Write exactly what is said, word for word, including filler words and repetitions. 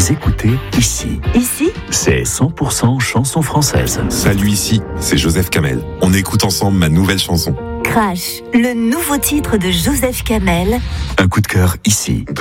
vous écoutez ici. Ici, c'est cent pour cent chanson française. Salut, ici, c'est Joseph Kamel. On écoute ensemble ma nouvelle chanson. Crash, le nouveau titre de Joseph Kamel. Un coup de cœur ici.